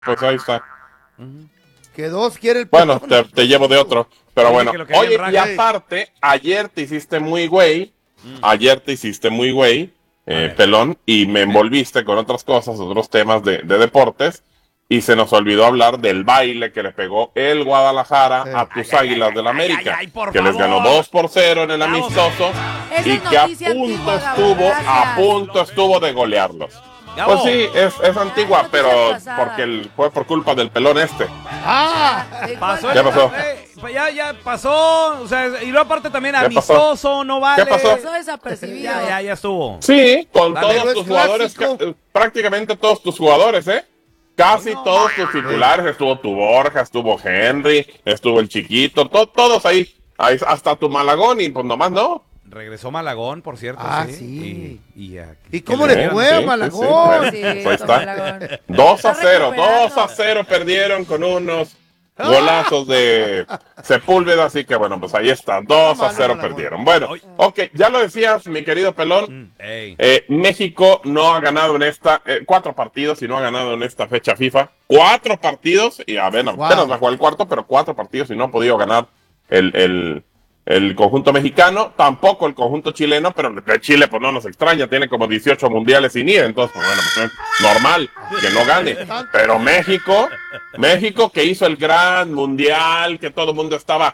pues ahí está. Que dos quiere el Bueno, pelón. te llevo de otro. Pero Oye, bueno, que lo quería oye, en raja. y aparte, ayer te hiciste muy güey. Ayer te hiciste muy güey, ver. pelón, y me envolviste con otras cosas, otros temas de deportes. Y se nos olvidó hablar del baile que le pegó el Guadalajara a tus Águilas del América, por que les ganó favor. 2-0 en el Gabo. amistoso Esa y es que a noticia punto antigua, Gabo, a gracias. punto estuvo de golearlos. Gabo. Pues sí, es antigua, noticia pero pasada. porque fue por culpa del pelón este. ¡Ah! Pasó ¿Qué pasó? Ya pasó. O sea, y luego aparte también ¿Qué pasó? amistoso, no vale. ¿Qué pasó? Pasó desapercibido. Ya estuvo. Sí, con Dale. todos Pero tus es jugadores, clásico. prácticamente todos tus jugadores, ¿eh? Casi No, todos tus titulares, estuvo tu Borja, estuvo Henry, estuvo el Chiquito, todos ahí, hasta tu Malagón y pues nomás no. Regresó Malagón, por cierto. Ah, sí. sí. ¿Y ¿Y cómo Sí, le fue sí, a sí, Malagón? bueno, Sí, pues ahí Tomás está. Lagón. 2-0, Está 2-0 perdieron con unos golazos de Sepúlveda, así que bueno, pues ahí está, 2-0 perdieron. Bueno, ok, ya lo decías, mi querido pelón. Ey. México no ha ganado en 4 partidos y no ha ganado en esta fecha FIFA. 4 partidos y apenas va a jugar el cuarto, pero 4 partidos y no ha podido ganar el conjunto mexicano, tampoco el conjunto chileno, pero de Chile pues no nos extraña, tiene como 18 mundiales sin ir, entonces pues, bueno, pues es normal que no gane. Pero México que hizo el gran mundial, que todo el mundo estaba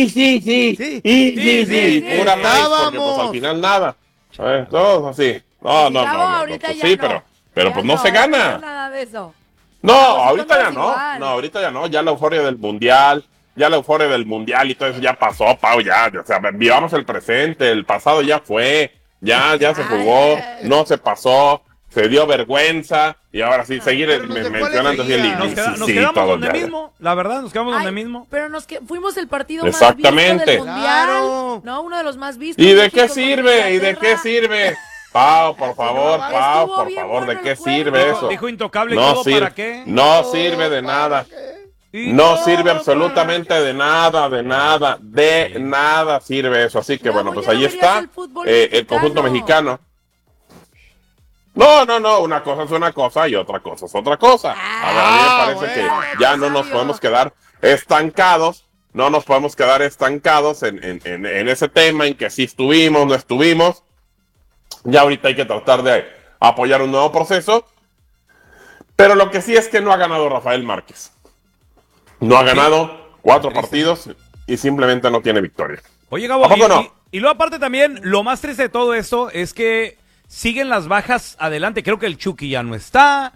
Sí. pura maíz, porque pues al final nada. Todos así. No, Gabo, ahorita pues, ya sí, no. pero Ya pues no se ya gana. no nada de eso. No, Nosotros ahorita ya es no. igual. No, ahorita ya no. Ya la euforia del mundial. Ya la euforia del mundial y todo eso ya pasó, Pau, ya. O sea, vivamos el presente. El pasado ya fue. Ya se jugó. No se pasó. Se dio vergüenza. Y ahora sí, seguir pero no se fue mencionando así el alegría. Nos sí, quedamos todo donde ya. mismo. La verdad, nos quedamos donde Ay, mismo. pero fuimos el partido Exactamente. más visto del mundial. Claro. No, uno de los más vistos. ¿Y de México qué con sirve? ¿Y de qué Inglaterra. sirve? Pau, por favor, Estuvo Pau, por bien favor, ¿de bueno qué el juego. sirve eso? Dijo intocable y No todo, sirve, ¿para qué? no sirve de nada. Y No todo sirve para- absolutamente de nada sirve eso. Así que Gabo, bueno, pues ya no ahí verías está el fútbol el conjunto mexicano. No, una cosa es una cosa y otra cosa es otra cosa. A ver, a mí me parece bueno. que ya no nos podemos quedar estancados, no nos podemos quedar estancados en ese tema, en que sí estuvimos, no estuvimos. Ya ahorita hay que tratar de apoyar un nuevo proceso. Pero lo que sí es que no ha ganado Rafael Márquez. No ha ganado 4 partidos y simplemente no tiene victoria. Oye, Gabo, ¿A poco no? y luego aparte también, lo más triste de todo esto es que siguen las bajas adelante. Creo que el Chucky ya no está.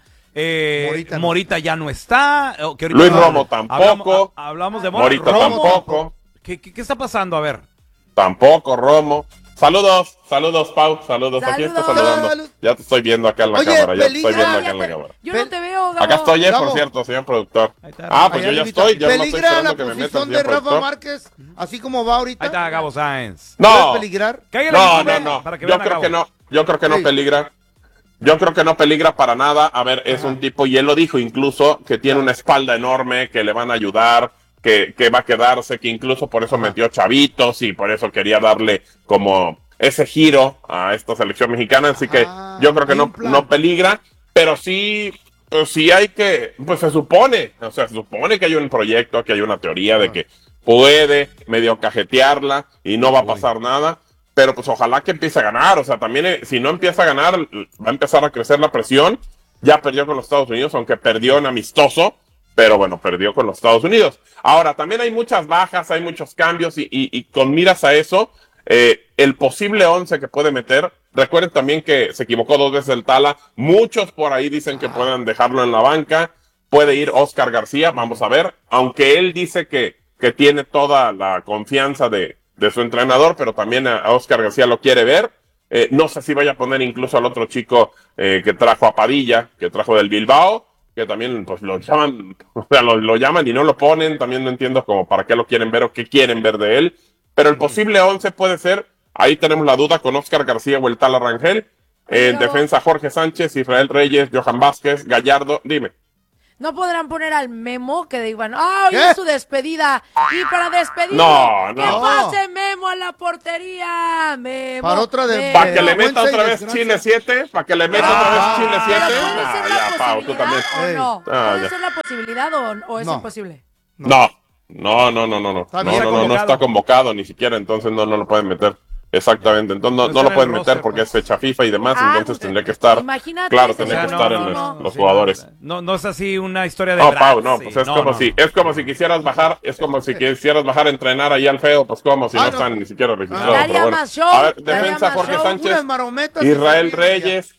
Morita ya no está. Que ahorita Luis Romo tampoco. Hablamos de Morita Romo. tampoco. ¿Qué está pasando? A ver. Tampoco Romo. Saludos, Pau, saludos. Aquí está Saludos. saludando. Salud. Ya te estoy viendo acá en la Oye, cámara. Ya te estoy peligra. viendo Ah, acá en la ya cámara. yo no te veo, Gabo. Acá estoy, Gabo. por cierto, señor productor. Ahí está. Ah, pues yo Allá ya arribita. estoy. Ya no estoy ¿Peligra esperando la que me meta el posición de señor Rafa productor. Márquez, así como va ahorita? Ahí está Gabo Sáenz. No, ¿Puede peligrar? Cállale, no, YouTube, no. para que Yo vean a creo Gabo. que no. Yo creo que no Sí. peligra. Yo creo que no peligra para nada. A ver, es un tipo, y él lo dijo incluso, que tiene una espalda enorme, que le van a ayudar, que va a quedarse, que incluso por eso metió chavitos y por eso quería darle como ese giro a esta selección mexicana. Así que yo creo que hay un plan. no peligra, pero sí hay que, pues se supone que hay un proyecto, que hay una teoría de que puede medio cajetearla y no va a pasar nada. Pero pues ojalá que empiece a ganar, o sea, también si no empieza a ganar, va a empezar a crecer la presión. Ya perdió con los Estados Unidos, aunque perdió en amistoso, pero bueno, perdió con los Estados Unidos. Ahora, también hay muchas bajas, hay muchos cambios y con miras a eso, el posible 11 que puede meter, recuerden también que se equivocó 2 veces el Tala, muchos por ahí dicen que pueden dejarlo en la banca, puede ir Oscar García, vamos a ver, aunque él dice que tiene toda la confianza de su entrenador, pero también a Oscar García lo quiere ver. No sé si vaya a poner incluso al otro chico que trajo a Padilla, que trajo del Bilbao, que también pues lo llaman, o sea, lo llaman y no lo ponen, también no entiendo como para qué lo quieren ver o qué quieren ver de él, pero el posible 11 puede ser, ahí tenemos la duda con Oscar García o el Tala Rangel, en defensa Jorge Sánchez, Israel Reyes, Johan Vázquez, Gallardo, dime. No podrán poner al Memo que digan, ¡ah, hoy ¿Qué? es su despedida! Y para despedirlo, No, que no. pase Memo a la portería. Memo. Para otra de- Memo. Para que le meta vergüenza y otra vez desgracia. Chile 7, para que le meta otra vez Chile 7. Pero puede ser la Ya, Pau, tú posibilidad también. o Ey. no. Ah, ¿Puede ya. ser la posibilidad o es No. imposible? No. Está bien No está convocado ni siquiera, entonces no lo pueden meter. Exactamente, entonces no está en lo el pueden roster, meter porque pues. es fecha FIFA y demás, Ah, entonces pues, tendría que estar, imagínate, claro, o tendría sea, que estar en no, los sí, jugadores. No es así una historia de No, Bratz, Pau, no, sí. pues es No, como no. si, quisieras bajar, es como si quisieras bajar a entrenar ahí al Feo, pues como si no están ni siquiera registrados. Daría Pero bueno. más show, A ver, daría defensa más Jorge show. Sánchez, Puras marometas. Israel y- Reyes.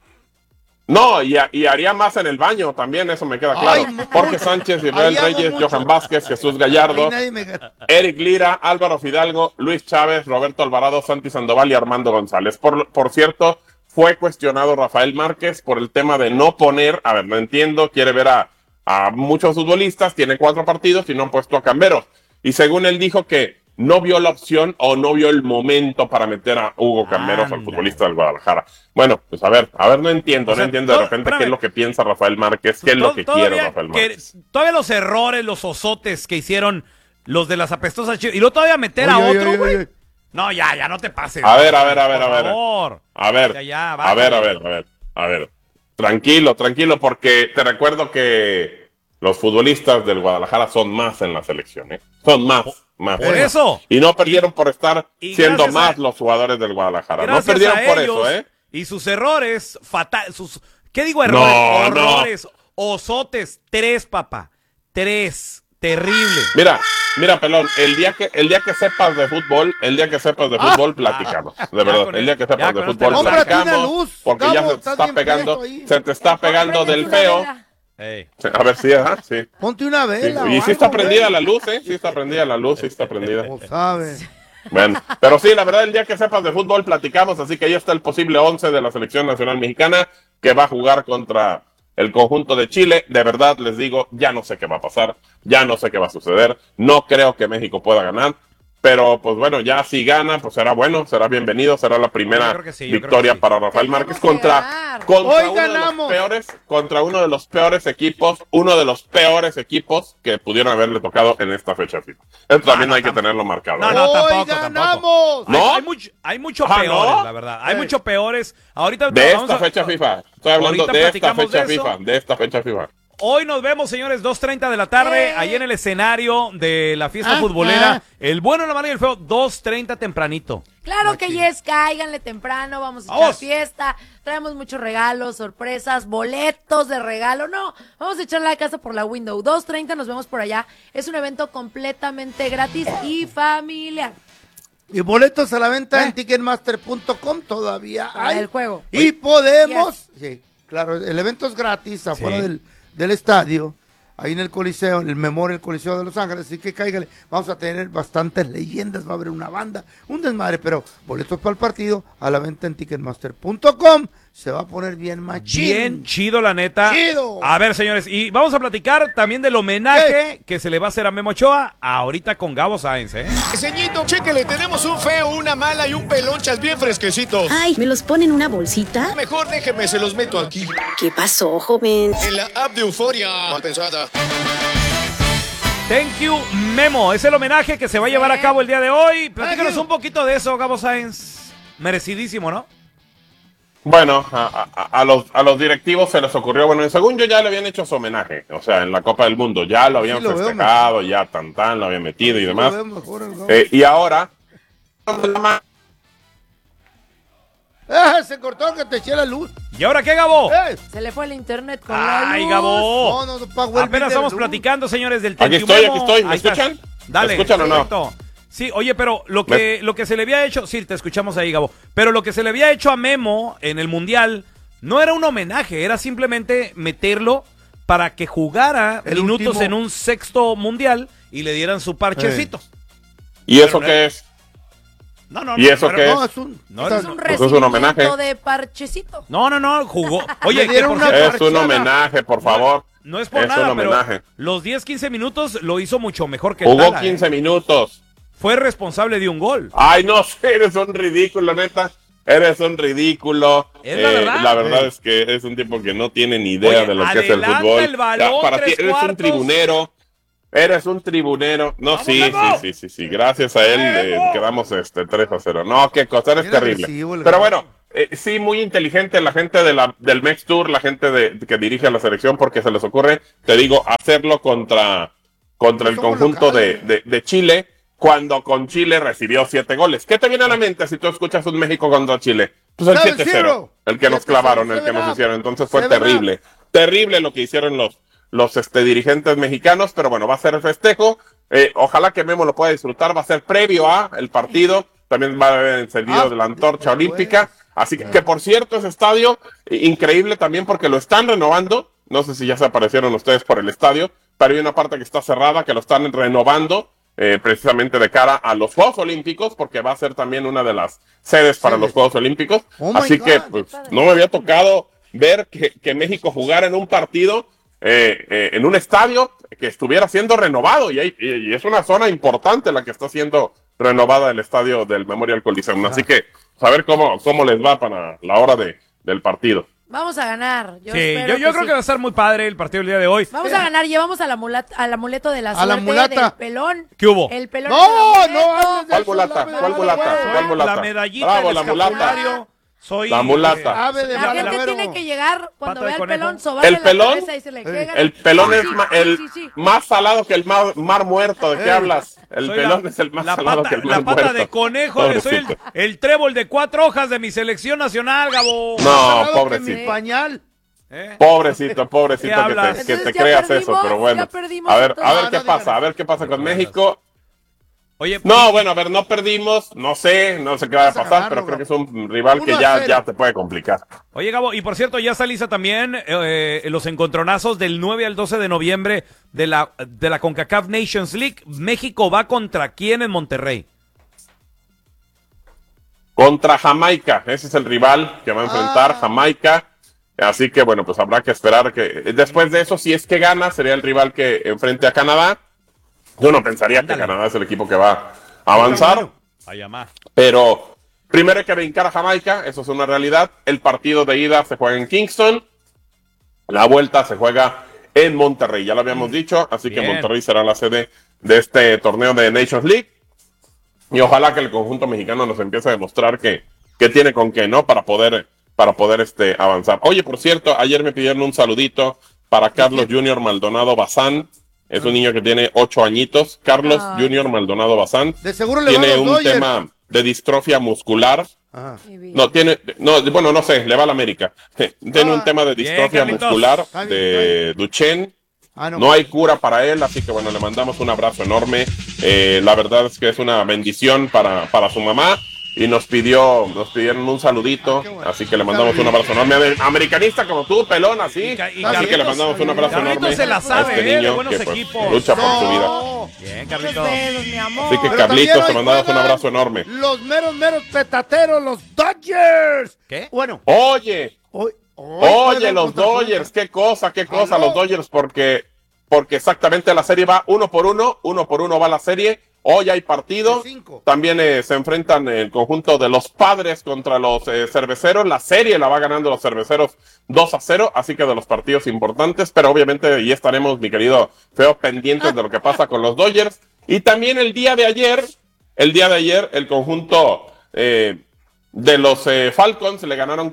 No, y haría más en el baño también, eso me queda claro. Ay, Jorge Sánchez, Israel haríamos Reyes, mucho. Johan Vázquez, Jesús Ahí Gallardo, nadie me gana. Eric Lira, Álvaro Fidalgo, Luis Chávez, Roberto Alvarado, Santi Sandoval y Armando González. Por cierto, fue cuestionado Rafael Márquez por el tema de no poner, a ver, no entiendo, quiere ver a muchos futbolistas, tiene 4 partidos y no ha puesto a Camberos. Y según él dijo que no vio la opción o no vio el momento para meter a Hugo Camberos, al Anda. futbolista del Guadalajara. Bueno, pues a ver, no entiendo, O sea, no entiendo de todo- repente espérame. qué es lo que piensa Rafael Márquez, qué es lo que quiere Rafael Márquez. Todavía los errores, los osotes que hicieron los de las apestosas Chivas. Y luego todavía meter a Oye, oye, otro, oye, güey. oye. No, ya no te pases. A ver, Por favor. A ver, Ya, a ver, bájale. a ver. Tranquilo, porque te recuerdo que los futbolistas del Guadalajara son más en la selección, ¿eh? Son más. Por eso. Y no perdieron por estar y siendo gracias más a- los jugadores del Guadalajara. No Gracias perdieron a por ellos eso, ¿eh? Y sus errores ¿qué digo errores? No, Horrores. Osotes. 3, papá. 3. Terrible. Mira, pelón, el día que sepas de fútbol, platicamos. De verdad, con el día que ya sepas de con fútbol, esto le Cómprate una platicamos. luz, Porque Gabo, ya se te estás está bien pegando, preso ahí. se te está pegando del Préndete una feo. vela. Ey. A ver, sí, ajá, sí. Ponte una Sí, vela. o y sí está algo, prendida güey. la luz, ¿eh? Sí está prendida la luz, sí está prendida. No sabes. Bueno, pero sí, la verdad, el día que sepas de fútbol platicamos, así que ahí está el posible 11 de la selección nacional mexicana que va a jugar contra el conjunto de Chile. De verdad, les digo, ya no sé qué va a pasar, ya no sé qué va a suceder, no creo que México pueda ganar, pero pues bueno, ya si gana, pues será bueno, será bienvenido, será la primera Yo creo que sí, yo creo victoria que sí. para Rafael Tenemos Márquez que ganar. Hoy uno ganamos. contra uno de los peores equipos que pudieron haberle tocado en esta fecha FIFA. Eso también hay que tenerlo marcado. No, ¿eh? no, Hoy tampoco, ganamos. ¿No? Hay mucho Ah, peores, ¿no? la verdad. Hay Ey. mucho peores. Ahorita De vamos esta a- fecha FIFA. Estoy hablando Ahorita de esta platicamos fecha de eso. FIFA. De esta fecha FIFA. Hoy nos vemos, señores, 2:30 de la tarde, ahí en el escenario de la fiesta futbolera. El bueno, la mala y el feo, 2:30 tempranito. Claro que yes, cáiganle temprano, vamos a echar Vamos. fiesta, traemos muchos regalos, sorpresas, boletos de regalo, no, vamos a echar la casa por la window, 2:30 nos vemos por allá, es un evento completamente gratis y familiar. Y boletos a la venta en ticketmaster.com todavía Para hay. el juego. Y podemos, sí, claro, el evento es gratis afuera Sí. del estadio, ahí en el Coliseo, en el Memorial Coliseo de Los Ángeles, así que cáigale, vamos a tener bastantes leyendas, va a haber una banda, un desmadre, pero boletos para el partido a la venta en ticketmaster.com, se va a poner bien machín. Bien chido, la neta. Chido. A ver, señores, y vamos a platicar también del homenaje que se le va a hacer a Memo Ochoa ahorita con Gabo Sáenz, ¿eh? Ceñito, chéquele, tenemos un feo, una mala y un pelonchas bien fresquecitos. Ay, ¿me los ponen en una bolsita? Mejor déjeme, se los meto aquí. ¿Qué pasó, joven? En la app de Euforia. Mal pensada. Thank you, Memo. Es el homenaje que se va a llevar a cabo el día de hoy. Platícanos un poquito de eso, Gabo Sáenz. Merecidísimo, ¿no? Bueno, a los directivos se les ocurrió, bueno, según yo ya le habían hecho su homenaje, o sea, en la Copa del Mundo, ya lo habían Sí, lo veo festejado, ya lo habían metido y demás. Lo veo mejor, ¿no? Y ahora, Se cortó que te eché la luz. ¿Y ahora qué, Gabo? Se le fue el internet con la ¡Ay, luz. Gabo! No, pagó el Apenas bill de estamos luz. platicando, señores, del Aquí Thank you, estoy, Memo. aquí estoy. ¿Me Ahí estás. escuchan? Dale. ¿Me escuchan o no? Perfecto. Sí, oye, pero lo que se le había hecho, sí, te escuchamos ahí, Gabo, pero lo que se le había hecho a Memo en el Mundial no era un homenaje, era simplemente meterlo para que jugara El minutos último. en un sexto Mundial y le dieran su parchecito. ¿y eso Pero qué es? No, no, ¿Y no, eso pero- qué No, es? es un... No, Es no, un Pues es un homenaje. recibimiento de parchecito. No, jugó. Oye, Le que dieron por una cierto, Es un parchada. homenaje, por favor. no es por es nada, un pero homenaje. los 10-15 minutos lo hizo mucho mejor que el Jugó Tala, 15 minutos. Fue responsable de un gol. Ay, no sé, eres un ridículo, neta. Eres un ridículo. Es la verdad. La verdad es que es un tipo que no tiene ni idea Oye, de lo que es el adelanta fútbol. el balón, Para ti tres eres un cuartos. tribunero. Eres un tribunero. No, ¡Vamos, sí, Memo! sí. Gracias a él ¡Memo! quedamos 3-0. No, qué cosa, eres Bien terrible. agresivo el Pero Gabo. bueno, sí, muy inteligente la gente del Mex Tour, la gente que dirige a la selección, porque se les ocurre, te digo, hacerlo contra el Somos conjunto locales. de Chile, cuando con Chile recibió 7 goles. ¿Qué te viene a la mente si tú escuchas un México contra Chile? Pues el 7-0, el que nos clavaron, el que nos hicieron. Entonces fue terrible. Terrible lo que hicieron los dirigentes mexicanos, pero bueno, va a ser el festejo. Ojalá que Memo lo pueda disfrutar, va a ser previo a el partido. También va a haber encendido de la antorcha olímpica. Así que por cierto, ese estadio, increíble también porque lo están renovando. No sé si ya se aparecieron ustedes por el estadio, pero hay una parte que está cerrada, que lo están renovando. Precisamente de cara a los Juegos Olímpicos, porque va a ser también una de las sedes para los Juegos Olímpicos. Oh my Así que God, pues, no me había tocado ver que México jugara en un partido, en un estadio que estuviera siendo renovado, y es una zona importante la que está siendo renovada el estadio del Memorial Coliseum. Así que a ver cómo les va para la hora del partido. Vamos a ganar. Sí, yo creo que va a estar muy padre el partido del día de hoy. Vamos a ganar. Llevamos al amuleto de la A la suerte mulata. del pelón. ¿Qué hubo? El pelón. No, es el amuleto. hables de ¿Cuál mulata? ¿Cuál mulata? ¿Cuál mulata? La medallita, Bravo, el la mulata. escapulario. Soy La mulata. Ave de La gente Balaguero. tiene que llegar cuando Pata de vea al conejo. pelón, sobarle El la pelón, cabeza y se le pega. El pelón es Sí. más salado que el mar muerto. ¿De qué hablas? El soy pelón la- es el más la salado pata, que el mar la pata muerto. de conejo, soy Pobrecito. el trébol de 4 hojas de mi selección nacional, Gabo. No, Salado que pobrecito. mi pañal. ¿Qué Pobrecito que hablas? te Entonces, ya creas perdimos, eso, pero bueno. ya perdimos, A ver entonces. qué No pasa, digan a ver qué pasa con México. Oye, No, bueno, a ver, no perdimos, no sé qué va a Vas a pasar, ganarlo, pero creo que es Gabo. un rival que 1-0. ya te puede complicar. Oye, Gabo, y por cierto, ya está lista también los encontronazos del 9 al 12 de noviembre de la CONCACAF Nations League. México va contra quién en Monterrey. Contra Jamaica, ese es el rival que va a enfrentar Jamaica. Así que bueno, pues habrá que esperar que después de eso, si es que gana, sería el rival que enfrente a Canadá. Yo no pensaría Ándale. que Canadá es el equipo que va a avanzar, Allá más. pero primero hay que brincar a Jamaica, eso es una realidad. El partido de ida se juega en Kingston, la vuelta se juega en Monterrey, ya lo habíamos dicho, así que Bien. Monterrey será la sede de este torneo de Nations League. Y ojalá que el conjunto mexicano nos empiece a demostrar que tiene con qué, ¿no? Para poder avanzar. Oye, por cierto, ayer me pidieron un saludito para Carlos Junior Maldonado Bazán. Es un niño que tiene 8 añitos. Carlos Ay. Junior Maldonado Bazán. De seguro le va a Tiene los un Dodgers. tema de distrofia muscular. Ajá. No sé, le va a la América. Tiene un tema de Bien, distrofia Carlitos. muscular Está bien, de Duchenne. Ah, No hay cura para él, así que bueno, le mandamos un abrazo enorme. La verdad es que es una bendición para su mamá. Y nos pidieron un saludito, qué bueno. así que le mandamos un abrazo enorme. Americanista como tú, pelón, así. Y Así que le mandamos un abrazo Carlitos enorme se la a sabe, este de niño buenos que pues, equipos. lucha por su vida. No. Bien, Muchos Carlitos. besos, mi amor. Así que Pero Carlitos, también te hoy mandamos un juegan abrazo enorme. Los meros petateros, los Dodgers. ¿Qué? Bueno, Oye, hoy Oye, juegan los contra Dodgers, qué cosa, ¿Aló? los Dodgers, porque exactamente la serie va 1-1 va la serie. Hoy hay partido. De 5. También se enfrentan el conjunto de los Padres contra los Cerveceros. La serie la va ganando los Cerveceros 2-0, así que de los partidos importantes, pero obviamente ahí estaremos, mi querido Feo, pendientes de lo que pasa con los Dodgers. Y también el día de ayer, el conjunto de los Falcons le ganaron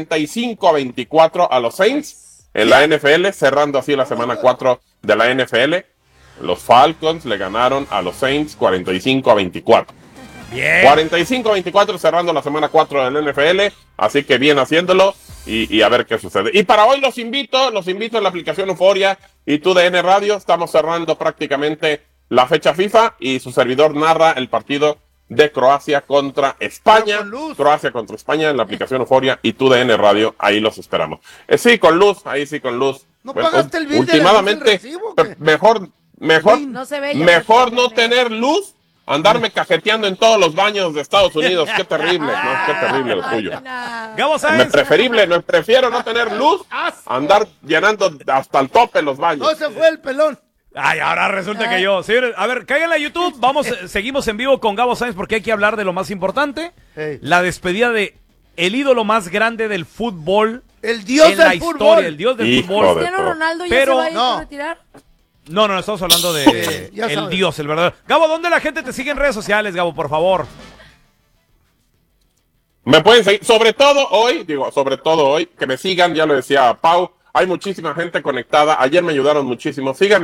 45-24 a los Saints en la NFL, cerrando así la semana 4 de la NFL. Los Falcons le ganaron a los Saints 45-24. Bien. 45-24 cerrando la semana 4 del NFL, así que bien haciéndolo y a ver qué sucede. Y para hoy los invito en la aplicación Euforia y TUDN Radio. Estamos cerrando prácticamente la fecha FIFA y su servidor narra el partido de Croacia contra España. Pero con luz. Croacia contra España en la aplicación Euforia y TUDN Radio, ahí los esperamos. Sí, con luz, ahí sí con luz. ¿No pagaste el bill de la luz, últimamente, el recibo, o qué? mejor No se ve, ya mejor se no ve. tener luz, andarme cajeteando en todos los baños de Estados Unidos. Qué terrible, ¿no? Qué terrible lo tuyo. Gabo Sáenz. Prefiero no tener luz, andar llenando hasta el tope los baños. No se fue el pelón. Ay, ahora resulta que yo. Señores, a ver, cáiganle a YouTube. Seguimos en vivo con Gabo Sáenz porque hay que hablar de lo más importante. Hey. La despedida de el ídolo más grande del fútbol El dios en la del fútbol. historia, el dios del Hijo fútbol. de- Cristiano Ronaldo ya Pero- se va a ir no. a retirar. No, estamos hablando de ya el sabes. dios, el verdadero. Gabo, ¿dónde la gente te sigue en redes sociales, Gabo, por favor? Me pueden seguir, sobre todo hoy, que me sigan, ya lo decía Pau, hay muchísima gente conectada, ayer me ayudaron muchísimo, síganme